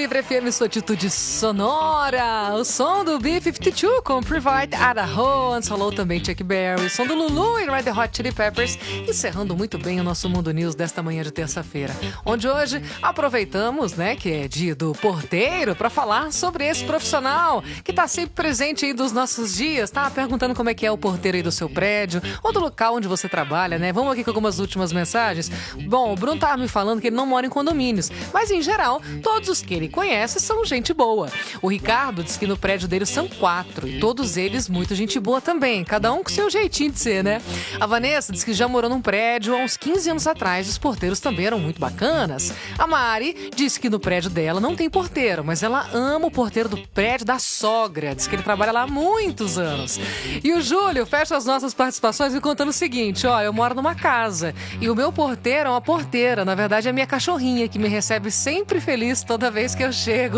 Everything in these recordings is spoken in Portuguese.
Livre FM, sua atitude sonora. O som do B-52 com Provide Idaho. Antes falou também Chuck Berry. O som do Lulu e Red Hot Chili Peppers. Encerrando muito bem o nosso Mundo News desta manhã de terça-feira. Onde hoje aproveitamos, né, que é dia do porteiro, para falar sobre esse profissional que está sempre presente aí dos nossos dias. Tá perguntando como é que é o porteiro aí do seu prédio ou do local onde você trabalha, né? Vamos aqui com algumas últimas mensagens. Bom, o Bruno tava me falando que ele não mora em condomínios, mas em geral, todos os que ele conhece são gente boa. O Ricardo diz que no prédio dele são 4 e todos eles muito gente boa também, cada um com seu jeitinho de ser, né? A Vanessa diz que já morou num prédio há uns 15 anos atrás, os porteiros também eram muito bacanas. A Mari disse que no prédio dela não tem porteiro, mas ela ama o porteiro do prédio da sogra, diz que ele trabalha lá há muitos anos. E o Júlio fecha as nossas participações me contando o seguinte, ó, eu moro numa casa e o meu porteiro é uma porteira, na verdade é a minha cachorrinha que me recebe sempre feliz toda vez que eu chego.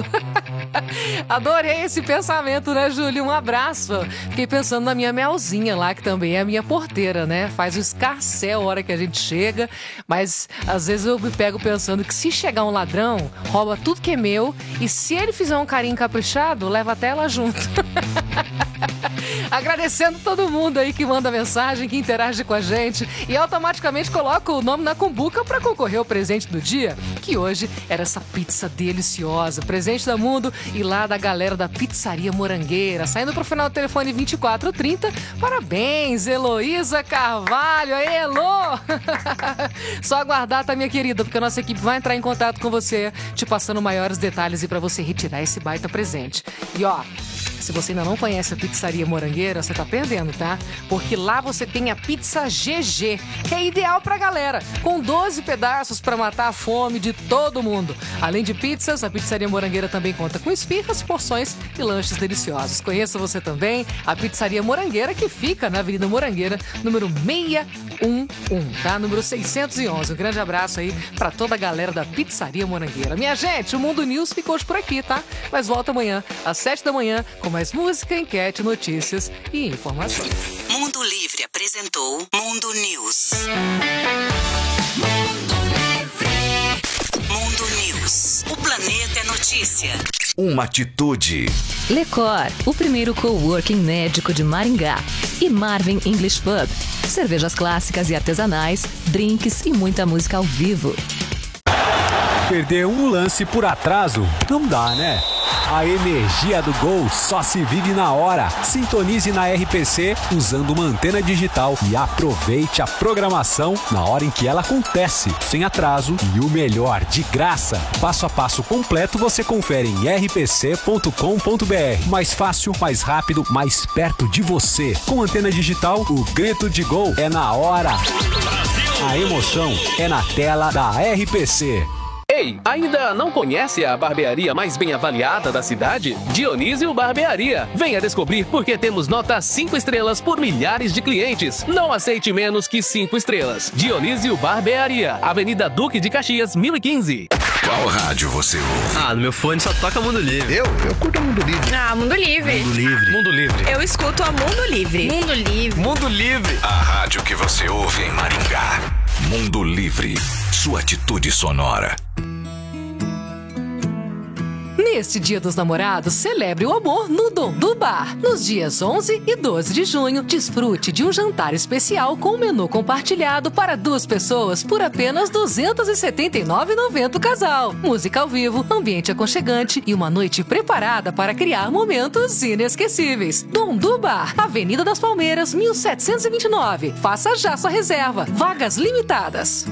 Adorei esse pensamento, né, Júlio? Um abraço. Fiquei pensando na minha Melzinha lá, que também é a minha porteira, né? Faz o escarcéu a hora que a gente chega, mas às vezes eu me pego pensando que se chegar um ladrão, rouba tudo que é meu e se ele fizer um carinho caprichado, leva até ela junto. Agradecendo todo mundo aí que manda mensagem, que interage com a gente e automaticamente coloca o nome na cumbuca para concorrer ao presente do dia, que hoje era essa pizza deliciosa, presente da Mundo e lá da galera da Pizzaria Morangueira, saindo pro final do telefone 2430. Parabéns, Heloísa Carvalho, aí, Elô! Só aguardar, tá, minha querida, porque a nossa equipe vai entrar em contato com você, te passando maiores detalhes e para você retirar esse baita presente. E ó, se você ainda não conhece a Pizzaria Morangueira, você tá perdendo, tá? Porque lá você tem a Pizza GG, que é ideal pra galera, com 12 pedaços pra matar a fome de todo mundo. Além de pizzas, a Pizzaria Morangueira também conta com esfirras, porções e lanches deliciosos. Conheça você também a Pizzaria Morangueira, que fica na Avenida Morangueira, número 611, tá? Número 611. Um grande abraço aí pra toda a galera da Pizzaria Morangueira. Minha gente, o Mundo News ficou hoje por aqui, tá? Mas volta amanhã, às 7 da manhã, com mais música, enquete, notícias e informações. Mundo Livre apresentou Mundo News. Mundo News. O planeta é notícia. Uma atitude. Lecor, o primeiro coworking médico de Maringá. E Marvin English Pub. Cervejas clássicas e artesanais, drinks e muita música ao vivo. Perder um lance por atraso não dá, né? A energia do gol só se vive na hora. Sintonize na RPC usando uma antena digital e aproveite a programação na hora em que ela acontece, sem atraso e o melhor, de graça. Passo a passo completo você confere em rpc.com.br. Mais fácil, mais rápido, mais perto de você. Com antena digital, o grito de gol é na hora. A emoção é na tela da RPC. Ei, ainda não conhece a barbearia mais bem avaliada da cidade? Dionísio Barbearia. Venha descobrir porque temos nota 5 estrelas por milhares de clientes. Não aceite menos que 5 estrelas. Dionísio Barbearia, Avenida Duque de Caxias, 1015. Qual rádio você ouve? No meu fone só toca Mundo Livre. Eu curto Mundo Livre. Mundo Livre. Mundo Livre. Mundo Livre. Eu escuto a Mundo Livre. Mundo Livre. Mundo Livre. A rádio que você ouve em Maringá. Mundo Livre. Sua atitude sonora. Neste Dia dos Namorados, celebre o amor no Dom do Bar. Nos dias 11 e 12 de junho, desfrute de um jantar especial com menu compartilhado para 2 pessoas por apenas R$ 279,90 o casal. Música ao vivo, ambiente aconchegante e uma noite preparada para criar momentos inesquecíveis. Dom do Bar, Avenida das Palmeiras, 1729. Faça já sua reserva. Vagas limitadas.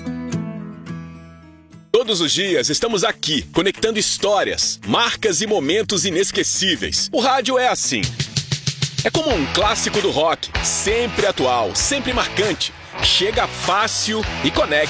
Todos os dias estamos aqui, conectando histórias, marcas e momentos inesquecíveis. O rádio é assim. É como um clássico do rock, sempre atual, sempre marcante. Chega fácil e conecta.